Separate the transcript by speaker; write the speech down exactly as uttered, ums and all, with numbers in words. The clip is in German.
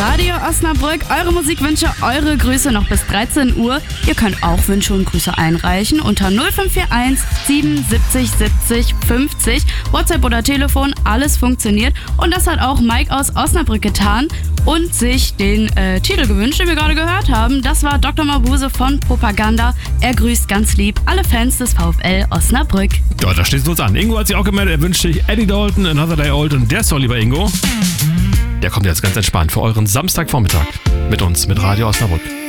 Speaker 1: Radio Osnabrück. Eure Musikwünsche, eure Grüße noch bis dreizehn Uhr. Ihr könnt auch Wünsche und Grüße einreichen unter null fünf vier eins siebenundsiebzig siebzig fünfzig. WhatsApp oder Telefon, alles funktioniert. Und das hat auch Mike aus Osnabrück getan und sich den äh, Titel gewünscht, den wir gerade gehört haben. Das war Doktor Mabuse von Propaganda. Er grüßt ganz lieb alle Fans des VfL Osnabrück.
Speaker 2: Ja, da steht es uns an. Ingo hat sich auch gemeldet, er wünscht sich Eddie Dalton, Another Day Old, und der Song, lieber Ingo, der kommt jetzt ganz entspannt für euren Samstagvormittag mit uns, mit Radio Osnabrück.